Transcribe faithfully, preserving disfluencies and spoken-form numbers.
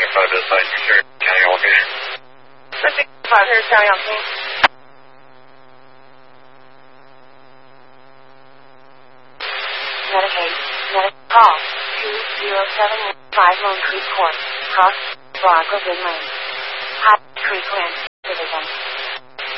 five to site secure county location. five, here's County on scene. Medicaid, Medicaid, call two zero seven five Lone Creek Court, cross Bronco Bin Lane.